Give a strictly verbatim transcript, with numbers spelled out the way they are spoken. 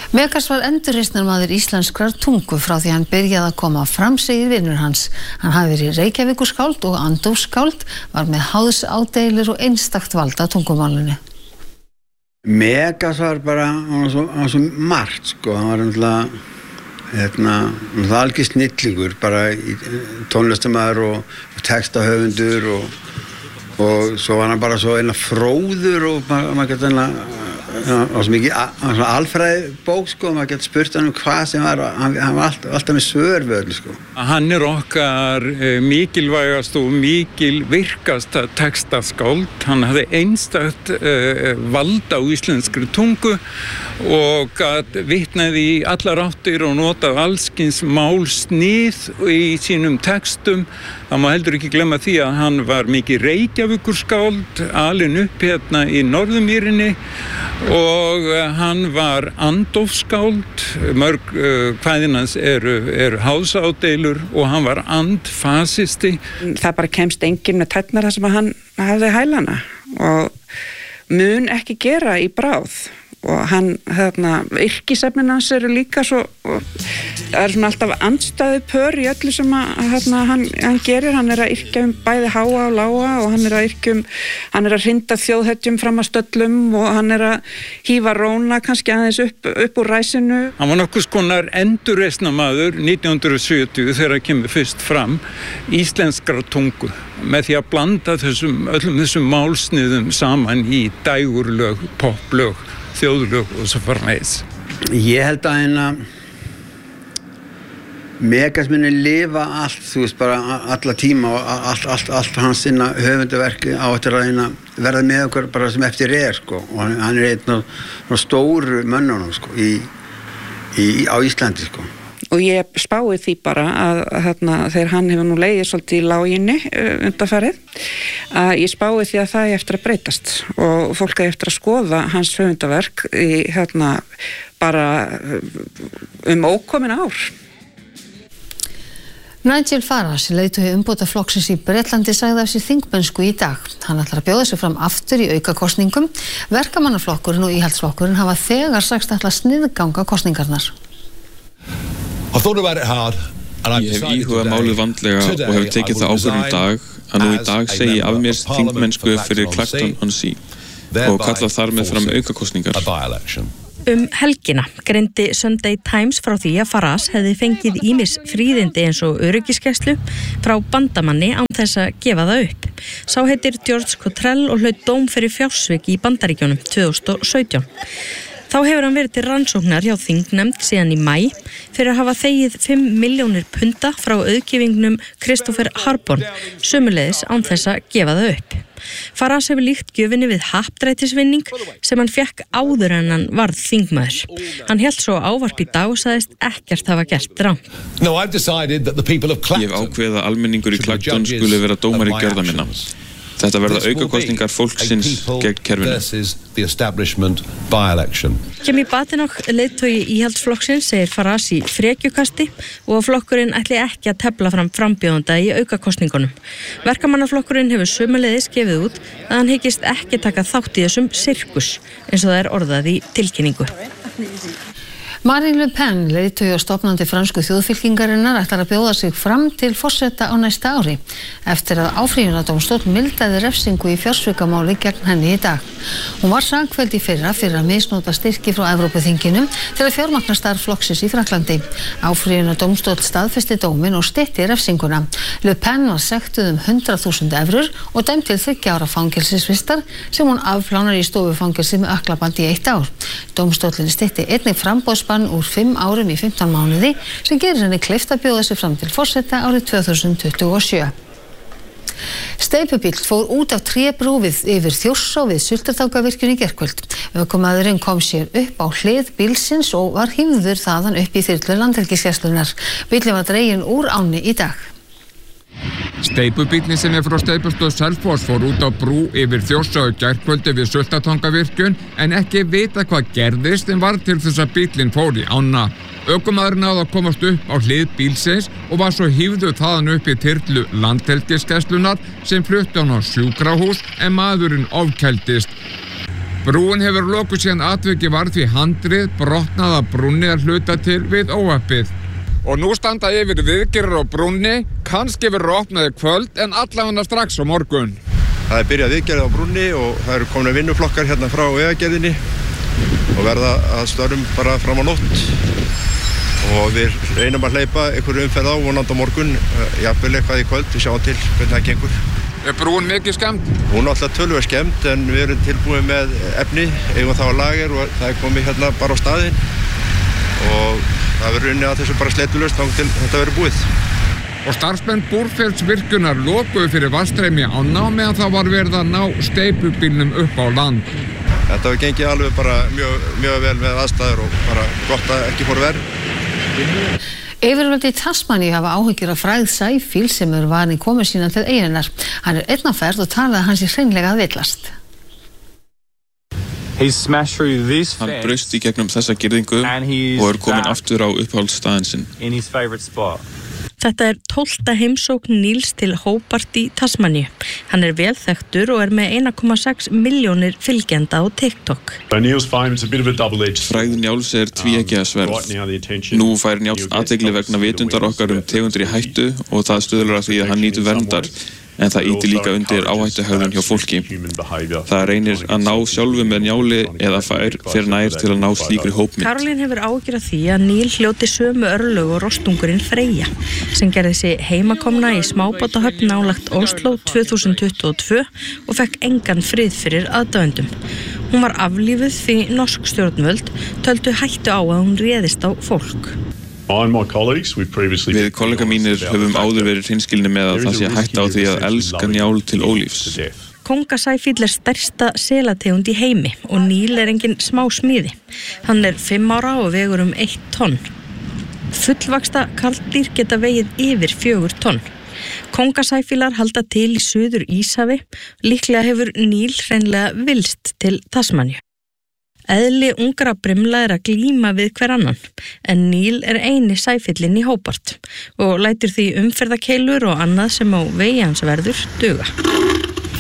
Megas var endurreisnarmaður íslenskrar tungu frá því hann byrjaði að koma fram, segir vinur hans. Hann hafi verið Reykjavíkurskáld og andófsskáld, var með háðsádeilur og einstakt vald á tungumálinu. Megas var bara, hann var svo, hann var svo margt, sko. Hann var náttúrulega, hérna, hann var algjör snillingur, bara í tónlistarmaður og, og textahöfundur og, og svo var hann bara svo einna fróður og maður geta einna það var svo mikið alfræði bók, sko, maður getur spurt hann um hvað sem var, hann, hann var alltaf, alltaf með svör við öllu, sko. Hann er okkar eh, mikilvægast og mikil virkasta textaskáld. Hann hafði einstakt eh, vald á íslenskri tungu og gat vitnaði í allar áttir og notað allskins málsnið í sínum textum. Það má heldur ekki glemma því að hann var mikið Reykjavíkurskáld, alinn upp hérna í Norðurmýrinni og hann var andófsskáld, mörg uh, kvæðin hans eru, eru háðsádeilur og hann var andfasisti. Það bara kemst enginn með tærnar þar sem hann hafði hælana og mun ekki gera í bráð. Og hann, hérna, yrkisefnin hans eru líka svo, það er svona alltaf andstæðu pör í öllu sem að, hérna, hann, hann gerir. Hann er að yrkja um bæði háa og lága og hann er að yrkja um, hann er að hrinda þjóðhetjum fram að stöllum og hann er að hífa róna kannski aðeins upp, upp úr ræsinu. Hann var nokkurs konar endurreisnarmaður nítján hundruð sjötíu þegar hann kemur fyrst fram íslenskrar tungu með því að blanda þessum, öllum þessum málsniðum saman í dægurlög, poplög, þjóðlög og svo framvegis. Ég held að hérna Megas muni lifa allt, þú veist, bara alla tíma og allt, allt, allt hans sinna höfundaverki á eftir að hérna verða með okkur bara sem eftir er, sko, og hann, hann er einn af stóru mönnunum, sko, í, í, á Íslandi, sko. Og ég spái því bara að, að hérna, þegar hann hefur nú legið svolítið í láginni uh, undanfarið, að ég spái því að það er eftir að breytast og fólk er eftir að skoða hans höfundaverk í, hérna, bara um ókomin ár. Nigel Farage, leiðtogi umbótaflokksins í Bretlandi, sagði af sér þingmennsku í dag. Hann ætlar að bjóða sig fram aftur í aukakosningum. Verkamannaflokkurinn og íhaldsflokkurinn hafa þegar sagst ætla að sniðganga kosningarnar. Ég hef íhugað málið vandlega og hef tekið það ákvörðun í dag að nú í dag segi af mér þingmennsku fyrir Clacton-on-Sea og kalla þar með fram aukakosningar. Um helgina greindi Sunday Times frá því að Farage hefði fengið ýmis fríðindi eins og öryggisgæslu frá bandamanni án þess að gefa það upp. Sá heitir George Cottrell og hlaut dóm fyrir fjársvik í Bandaríkjunum tvö þúsund og sautján. Þá hefur hann verið til rannsóknar hjá þingnefnd síðan í maí fyrir að hafa þegið fimm milljónir punda frá auðgífingnum Christopher Harborn, sömuleiðis án þess að gefa það upp. Farage hefur líkt gjöfinni við happdrættisvinning sem hann fékk áður en hann varð þingmaður. Hann hélt svo ávarp í dag og sagðist ekkert hafa gert rangt. Ég hef ákveðið að almenningur í Clacton skuli vera dómari gjörða minna. Þetta verða aukakosningar fólksins gegn kerfinu. Kemi Badenoch, leiðtogi íhaldsflokksins, segir Farage í frekjukasti og að flokkurinn ætli ekki að tefla fram frambjóðanda í aukakosningunum. Verkamannaflokkurinn hefur sömuleiðis gefið út að hann hyggist ekki taka þátt í þessum sirkus, eins og það er orðað í tilkynningu. Marine Le Pen, leiðtogi og stofnandi fransku þjóðfylkingarinnar, ætlar að bjóða sig fram til forseta á næsta ári eftir að áfrýjunardómstóll mildaði refsingu í fjársvikamáli gegn henni í dag. Hún var sakfelld í fyrra fyrir að misnota styrki frá Evrópuþinginu til að fjármagna starf flokksins í Frakklandi. Áfrýjunardómstóll staðfesti dóminn og stytti refsinguna. Le Pen var sektuð um hundrað þúsund evrur og dæmd til þriggja ára fangelsisvistar sem hún afplánar í stofufangelsi með ökklaband í eitt ár. Dómstóllinn stytti einnig framboðsbann úr fimm árum í fimmtán mánuði sem gerir henni kleift að bjóða sig fram til forseta árið tvö þúsund tuttugu og sjö. Steypubíll fór út af trébrúfið yfir Þjórsá við Sultartangavirkjun í gærkvöld. Ökumaðurinn kom sér upp á hlið bílsins og var hífður þaðan upp í þyrlu Landhelgisgæslunnar. Bíllinn var dreginn úr ánni í dag. Steypubíllinn sem er frá steypustöð Selfoss fór út á brú yfir Þjórsá í gærkvöldi við Sultartangavirkjun en ekki vita hvað gerðist en var til þess að bíllinn fór í ána. Ökumaðurinn náði að komast upp á hlið bílsins og var svo hífður þaðan upp í þyrlu Landhelgisgæslunnar sem flutti hann á sjúkrahús en maðurinn ofkældist. Brúin hefur lokuð síðan atviki varð því handrið brotnaða brúnni að hluta til við óhappið. Og nú standa yfir viðgerðir á brúnni, kannski verður opnaði kvöld en allavega strax á morgun. Það er byrjað viðgerð á brúnni og það eru komna vinnuflokkar hérna frá vegagerðinni og verða að störfum bara fram á nótt. Og við reynum að hleypa einhverju umferð á vonandi á morgun, jafnvel eitthvað í kvöld, við sjáum til hvernig það gengur. Er brún mikið skemmt? Hún er alltaf töluvert skemmt en við erum tilbúið með efni, eigum það á lager og það er komið hérna bara á staðinn og það verður unnið að þessu bara sletulaust þangað til þetta verður búið. Og starfsmenn Búrfellsvirkjunar lokuðu fyrir vatnsstreymi á ná meðan það var verið að ná steypubílnum upp á land. Þetta hefur gengið alveg bara mjög, mjög vel með aðstæður og bara gott að ekki fór verð. Yfirvöld í Tasmaníu hafa áhyggjur af frægð sæfíl sem er varin komið sína til eyjunnar. Hann er einn á ferð og talaði að hann sé hreinlega að villast. Hann braust í gegnum þessa girðingu og er komin aftur á uppáhaldsstaðinn sinn. Þetta er tólfta heimsókn Níls til Hobart í Tasmaníu. Hann er vel þekktur og er með einn komma sex milljónir fylgjenda á TikTok. Frægð Njáls er tvíeggja sverð. Nú fær Njáll athygli vegna vitundar okkar um tegundir í hættu og það stuðlar að því að hann nýtur verndar. En það ýtir líka undir áhættuhegðun hjá fólki. Það reynir að ná sjálfu með Njáli eða fær fyrir nær til að ná slíkri hópmynd. Karolín hefur áhyggjur af því að Níl hljóti sömu örlög og rostungurinn Freyja, sem gerði sig heimakomna í smábátahöfn nálægt Oslo tvö þúsund tuttugu og tvö og fekk engan frið fyrir aðdáendum. Hún var aflífuð því norsk stjórnvöld töldu hættu á að hún réðist á fólk. Við kollega mínir höfum áður verið hreinskilnir með að það sé hætta á því að elska Njál til ólífs. Kóngasæfíll er stærsta selategund í heimi og Níl er engin smá smíði. Hann er fimm ára og vegur um eitt tonn. Fullvaxta karldýr geta vegið yfir fjögur tonn. Kóngasæfílar halda til í Suður Íshafi, líklega hefur Níl hreinlega vilst til Tasmaníu. Eðli ungra brimla er að glíma við hver annan, en Níl er eini sæfíllinn í Hobart og lætur því umferðarkeilur og annað sem á vegi hans verður duga.